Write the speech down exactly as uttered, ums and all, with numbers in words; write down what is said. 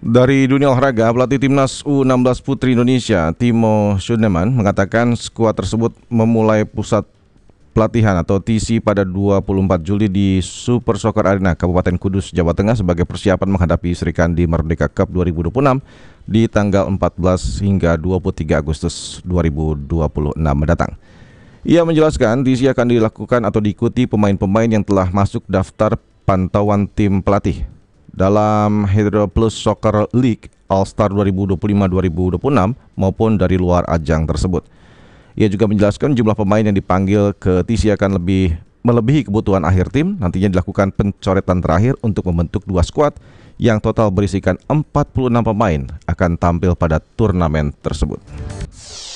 Dari dunia olahraga, pelatih timnas U enam belas Putri Indonesia, Timo Schunneman, mengatakan skuad tersebut memulai pusat pelatihan atau T C pada dua puluh empat Juli di Super Soccer Arena Kabupaten Kudus, Jawa Tengah sebagai persiapan menghadapi Sri Kandi Merdeka Cup dua ribu dua puluh enam di tanggal empat belas hingga dua puluh tiga Agustus dua ribu dua puluh enam mendatang. Ia menjelaskan T C akan dilakukan atau diikuti pemain-pemain yang telah masuk daftar pantauan tim pelatih dalam Hydro Plus Soccer League All-Star dua ribu dua puluh lima dua ribu dua puluh enam maupun dari luar ajang tersebut. Ia juga menjelaskan jumlah pemain yang dipanggil ke T C akan lebih melebihi kebutuhan akhir tim. Nantinya dilakukan pencoretan terakhir untuk membentuk dua skuad yang total berisikan empat puluh enam pemain akan tampil pada turnamen tersebut.